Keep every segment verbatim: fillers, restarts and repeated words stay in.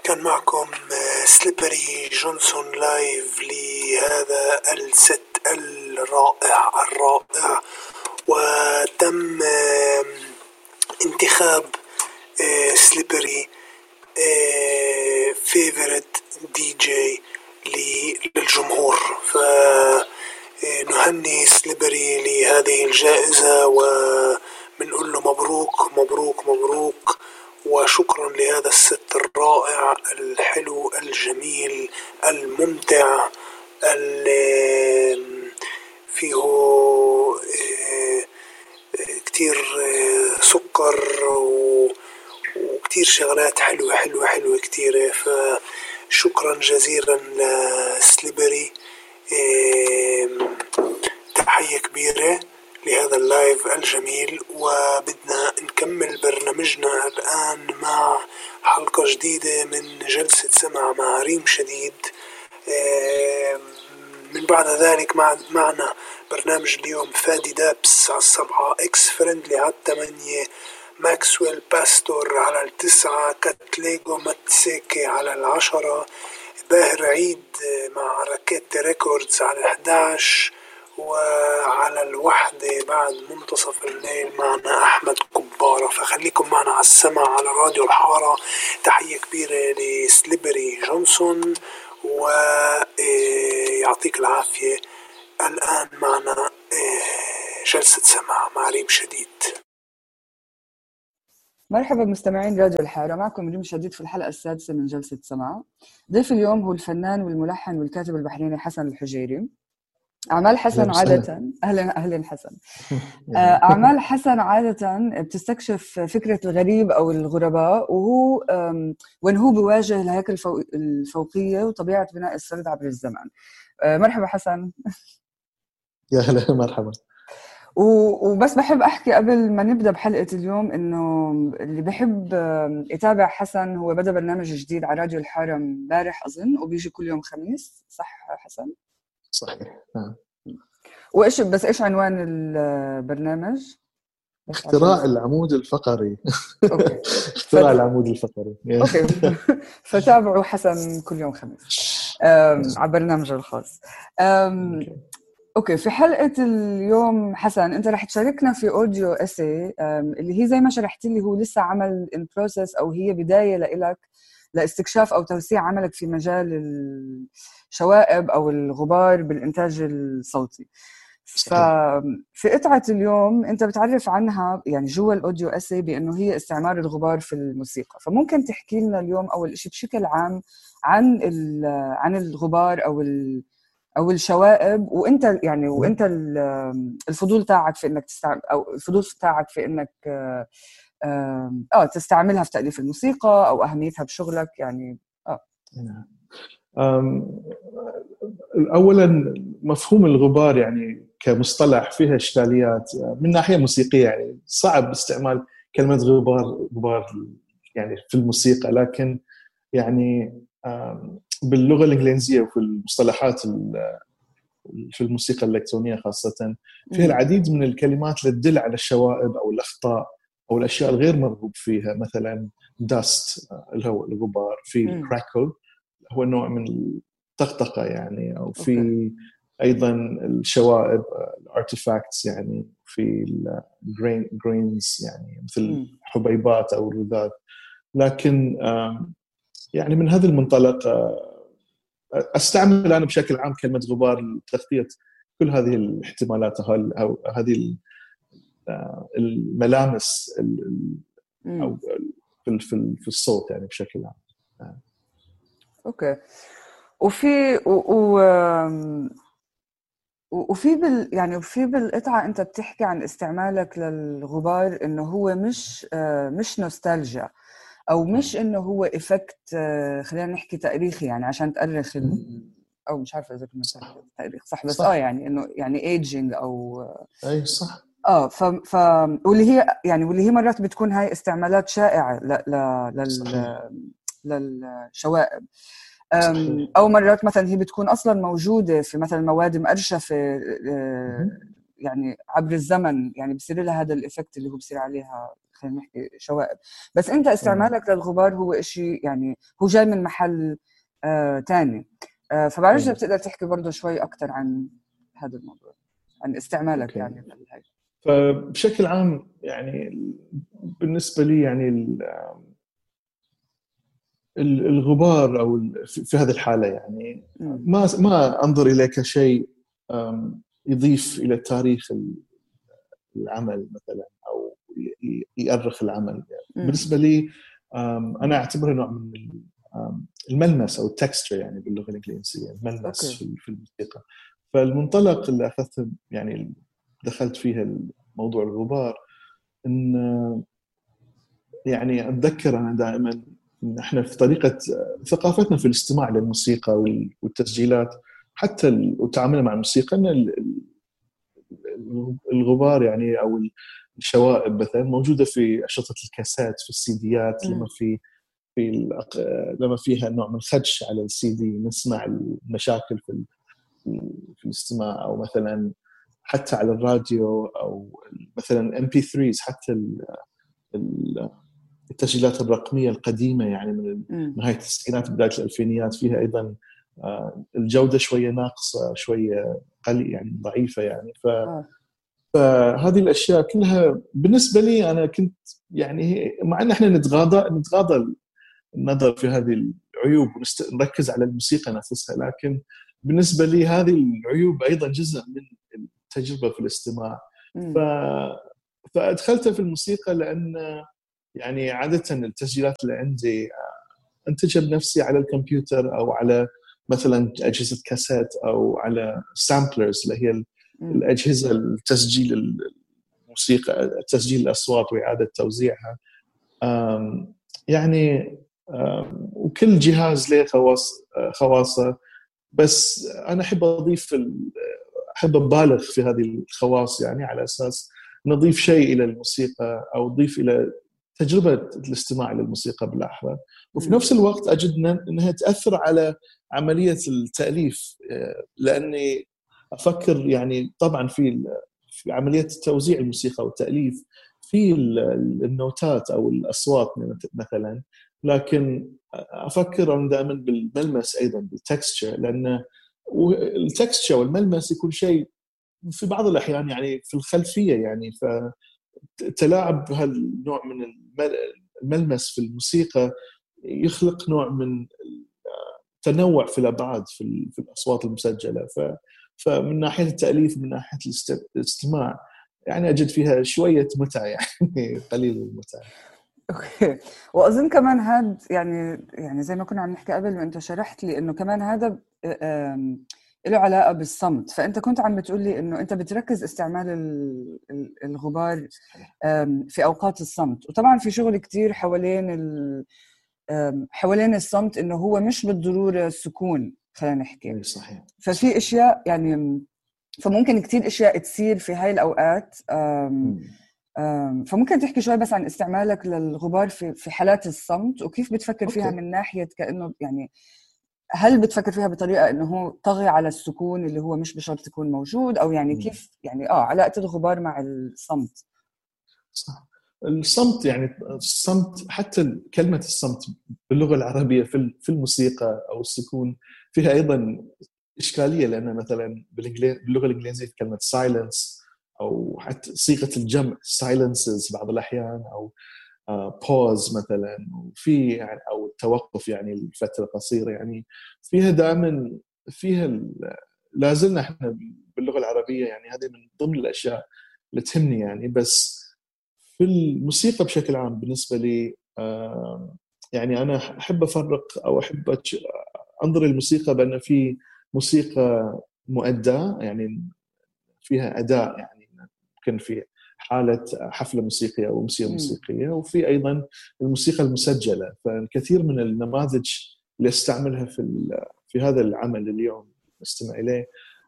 كان معكم سليبري جونسون لايف لهذا الست الرائع الرائع. وتم انتخاب سليبري فيفورت دي جي للجمهور، فنهني سليبري لهذه الجائزة وبنقول له مبروك مبروك مبروك، وشكرا لهذا الست الرائع الحلو الجميل الممتع اللي فيه كتير سكر وكتير شغلات حلوة حلوة حلوة كتيرة. فشكرا جزيلا لسليبري، تحية كبيرة لهذا اللايف الجميل. وبدنا نكمل برنامجنا الآن مع حلقة جديدة من جلسة سمع مع ريم شديد. من بعد ذلك معنا برنامج اليوم فادي دابس على السبعة، اكس فريندلي على الثمانية، ماكسويل باستور على التسعة، كاتليجو ماتسيكي على العشرة، باهر عيد مع راكيت ريكوردز على الحداش، وعلى الوحدة بعد منتصف الليل معنا أحمد كبارة. فخليكم معنا على السمع على راديو الحارة. تحية كبيرة لسليبري جونسون ويعطيك العافية. الآن معنا جلسة سمع مع ريم شديد. مرحبا مستمعين راديو الحارة، معكم ريم شديد في الحلقة السادسة من جلسة سمع. ضيف اليوم هو الفنان والملحن والكاتب البحريني حسن الحجيري. أعمال حسن عادة أهلا أهلا حسن أعمال حسن عادة بتستكشف فكرة الغريب أو الغرباء، وهو وين هو بواجه الهيكل الفوقية وطبيعة بناء السرد عبر الزمن. مرحبا حسن. يا هلا مرحبا. وبس بحب أحكي قبل ما نبدأ بحلقة اليوم إنه اللي بحب يتابع حسن هو بدأ برنامج جديد على راديو الحارة امبارح أظن، وبيجي كل يوم خميس، صح حسن؟ صحيح. نعم. وإيش بس إيش عنوان البرنامج؟ اختراع العمود الفقري. أوكي. اختراع العمود الفقري. أوكي. فتابعوا حسن كل يوم خميس على برنامجه الخاص. أوكي. أوكي، في حلقة اليوم حسن أنت رح تشاركنا في أوديو أسي اللي هي زي ما شرحت لي هو لسه عمل in process، أو هي بداية لإلك لاستكشاف أو توسيع عملك في مجال الشوائب أو الغبار بالإنتاج الصوتي. ففي قطعة اليوم أنت بتعرف عنها يعني جوا الأوديو أسي بأنه هي استعمار الغبار في الموسيقى. فممكن تحكي لنا اليوم أول شيء بشكل عام عن عن الغبار أو ال أو الشوائب، وأنت يعني وأنت الفضول تاعك في إنك تستعمل أو الفضول تاعك في إنك آه تستعملها في تأليف الموسيقى أو أهميتها بشغلك يعني. آه. أولاً مفهوم الغبار يعني كمصطلح فيها إشكاليات من ناحية موسيقية، يعني صعب استعمال كلمة غبار غبار يعني في الموسيقى، لكن يعني باللغة الإنجليزية وفي المصطلحات في الموسيقى الإلكترونية خاصة فيها العديد من الكلمات اللي تدل على الشوائب أو الأخطاء أو الأشياء الغير مرغوب فيها. مثلا dust اللي هو الغبار، في crackle هو نوع من الطقطقة يعني، أو في أوكي. أيضا الشوائب الارتفاكتس يعني، في الجرينز يعني مثل حبيبات أو رذاذ. لكن يعني من هذا المنطلق أستعمل أنا بشكل عام كلمة غبار لتغطية كل هذه الاحتمالات أو هذه الملامس أو في في الصوت يعني بشكل عام. أوكي. وفي و... و... وفي بال يعني وفي بالقطعة أنت بتحكي عن استعمالك للغبار إنه هو مش مش نوستالجيا أو مش إنه هو إفكت، خلينا نحكي تاريخي يعني عشان تأرخ ال... أو مش عارفة إذا كنا تاريخ صح، بس صح. آه يعني إنه يعني ايجينج أو أي صح. آه ف ف واللي هي يعني واللي هي مرات بتكون هاي استعمالات شائعة ل ل لل للشوائب، أو مرات مثلا هي بتكون أصلا موجودة في مثلا مواد مقرشفة يعني عبر الزمن، يعني بصير لها هذا الإفكت اللي هو بصير عليها خلينا نحكي شوائب. بس انت استعمالك للغبار هو إشي يعني هو جاي من محل آه تاني، آه فبعرفش اذا بتقدر تحكي برضه شوي اكثر عن هذا الموضوع، عن استعمالك أوكي. يعني لهي. فبشكل عام يعني بالنسبه لي يعني الغبار او في هذه الحاله يعني ما ما انظر اليه كشيء يضيف الى تاريخ العمل مثلا او يؤرخ العمل. يعني بالنسبه لي انا اعتبره نوع من الملمس او التكستشر يعني باللغه الانجليزيه، الملمس أوكي. في الموسيقى. فالمنطلق اللي اخذته يعني دخلت فيها موضوع الغبار ان يعني اتذكر انا دائما ان احنا في طريقه ثقافتنا في الاستماع للموسيقى والتسجيلات حتى وتعاملنا مع الموسيقى ان الغبار يعني او الشوائب مثلا موجوده في اشرطه الكاسات، في السيديات، لما في في لما فيها نوع من الخدش على السي دي نسمع المشاكل في في الاستماع، او مثلا حتى على الراديو، او مثلا ام بي ثلاثة حتى التسجيلات الرقميه القديمه يعني من نهايه التسعينات بدايه الالفينيات فيها ايضا الجوده شويه ناقصه، شويه قليل يعني ضعيفه يعني. ف فهذه الاشياء كلها بالنسبه لي انا كنت يعني مع ان احنا نتغاضى نتغاضى النظر في هذه العيوب ونركز على الموسيقى نفسها، لكن بالنسبه لي هذه العيوب ايضا جزء من التجربه في الاستماع. ف فادخلتها في الموسيقى لان يعني عاده التسجيلات اللي عندي انتجها بنفسي على الكمبيوتر او على مثلا اجهزه كاسات او على سامبلرز اللي هي الأجهزة التسجيل الموسيقى، تسجيل الأصوات وإعادة توزيعها. يعني وكل جهاز له خواص خواصه، بس أنا أحب أضيف أحب أبالغ في هذه الخواص يعني على أساس نضيف شيء إلى الموسيقى أو نضيف إلى تجربة الاستماع للموسيقى بالأحرى، وفي نفس الوقت أجد أنها تأثر على عملية التأليف، لأني أفكر يعني طبعا في في عملية توزيع الموسيقى والتأليف في النوتات أو الأصوات مثلا، لكن أفكر دائما بالملمس أيضا بالتكستشر، لأن التكستشر والملمس يكون شيء في بعض الأحيان يعني في الخلفية يعني. فتلاعب هالنوع من الملمس في الموسيقى يخلق نوع من تنوع في الأبعاد في الأصوات المسجلة. ف فمن ناحية التأليف من ناحية الاستماع يعني أجد فيها شوية متعة يعني قليل المتعة. أوكي. وأظن كمان هاد يعني يعني زي ما كنا عم نحكي قبل وأنت شرحت لي إنه كمان هذا له علاقة بالصمت، فأنت كنت عم بتقول لي إنه أنت بتركز استعمال الغبار في أوقات الصمت، وطبعا في شغل كتير حوالين ال حوالين الصمت إنه هو مش بالضرورة السكون خلينا نحكي. صحيح. ففي اشياء يعني فممكن كتير اشياء تصير في هاي الاوقات. أم أم فممكن تحكي شوي بس عن استعمالك للغبار في في حالات الصمت وكيف بتفكر أوكي. فيها من ناحيه كانه يعني هل بتفكر فيها بطريقه انه هو طغي على السكون اللي هو مش بشرط يكون موجود، او يعني كيف يعني اه علاقه الغبار مع الصمت؟ صح. الصمت يعني الصمت حتى كلمة الصمت باللغة العربية في الموسيقى أو السكون فيها أيضا إشكالية، لأن مثلا باللغة الإنجليزية كلمة silence أو حتى صيغة الجمع silences بعض الأحيان، أو pause مثلا، وفي يعني أو التوقف يعني لفترة قصيرة، يعني فيها دائما فيها لازلنا إحنا باللغة العربية يعني هذه من ضمن الأشياء اللي تهمني يعني. بس في الموسيقى بشكل عام بالنسبة لي يعني أنا أحب أفرق أو أحب أنظر الموسيقى بأن في موسيقى مؤداة يعني فيها أداء، يعني ممكن في حالة حفلة موسيقية أو أمسية موسيقية، وفي أيضا الموسيقى المسجلة. فالكثير من النماذج اللي استعملها في في هذا العمل اليوم نستمع إليه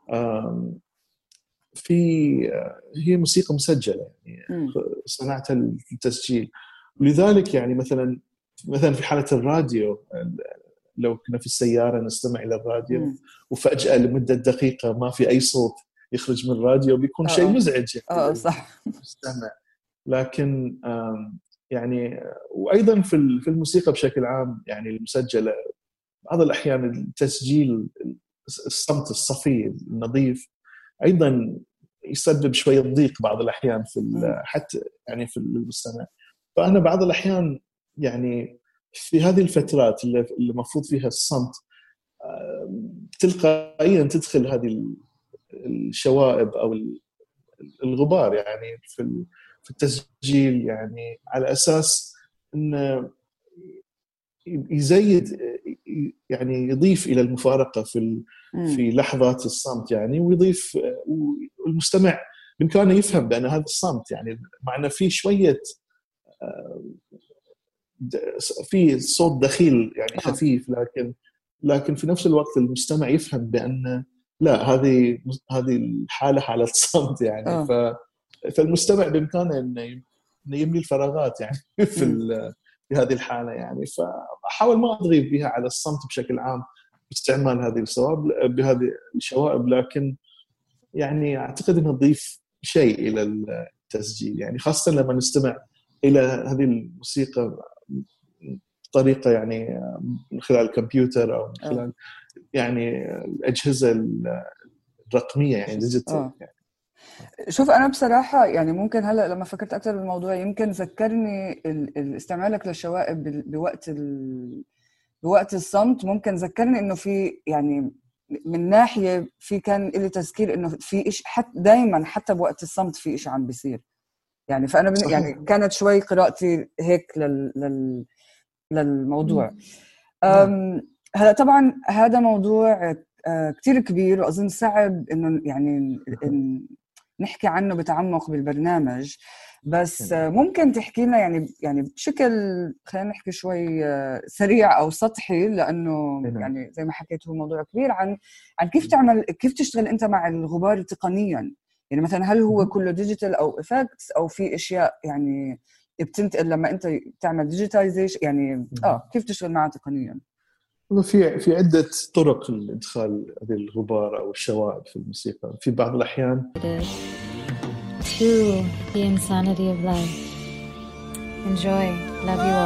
في هي موسيقى مسجلة يعني صنعتها للتسجيل. ولذلك يعني مثلا مثلا في حالة الراديو لو كنا في السيارة نستمع إلى الراديو مم. وفجأة لمدة دقيقة ما في أي صوت يخرج من الراديو بيكون أوه. شيء مزعج يعني صح. للمستمع. لكن يعني وايضا في في الموسيقى بشكل عام يعني المسجله بعض الاحيان التسجيل الصمت الصفي النظيف ايضا يسبب شويه ضيق بعض الاحيان في حتى يعني في المستمع. فانا بعض الاحيان يعني في هذه الفترات اللي المفروض فيها الصمت تلقائيا تدخل هذه الشوائب او الغبار يعني في في التسجيل، يعني على اساس انه يزيد يعني يضيف الى المفارقه في في لحظات الصمت يعني، ويضيف والمستمع بامكانه يفهم بان هذا الصمت يعني معنى فيه شويه في صوت دخيل يعني خفيف، لكن لكن في نفس الوقت المستمع يفهم بان لا هذه هذه الحاله حاله صمت يعني. ف فالمستمع بامكانه انه يملي الفراغات يعني في في هذه الحاله يعني. فاحاول ما اضغط بها على الصمت بشكل عام باستعمال هذه الشوائب بهذه الشوائب، لكن يعني اعتقد انها تضيف شيء الى التسجيل يعني، خاصه لما نستمع الى هذه الموسيقى بطريقه يعني من خلال الكمبيوتر او من خلال يعني الاجهزه الرقميه يعني ديجيتال يعني. شوف أنا بصراحة يعني ممكن هلأ لما فكرت أكتر بالموضوع يمكن ذكرني استعمالك للشوائب بوقت بوقت الصمت، ممكن ذكرني إنه في يعني من ناحية في كان إلي تذكير إنه في إيش حتى دايما حتى بوقت الصمت في إيش عم بيصير يعني. فأنا بن... يعني كانت شوي قراءتي هيك لل... لل... للموضوع. أم... هلا طبعا هذا موضوع كتير كبير وأظن صعب إنه يعني إن نحكي عنه بتعمق بالبرنامج، بس ممكن تحكي لنا يعني يعني بشكل خلينا نحكي شوي سريع او سطحي، لانه يعني زي ما حكيت هو موضوع كبير عن عن كيف تعمل كيف تشتغل انت مع الغبار تقنيا يعني. مثلا هل هو كله ديجيتال او افكتس او في اشياء يعني بتنتقل لما انت تعمل ديجيتايزيشن يعني اه كيف تشتغل معه تقنيا؟ في في عدة طرق لإدخال هذه الغبار أو الشوائب في الموسيقى. في بعض الأحيان to the insanity of life. Enjoy. Love you all.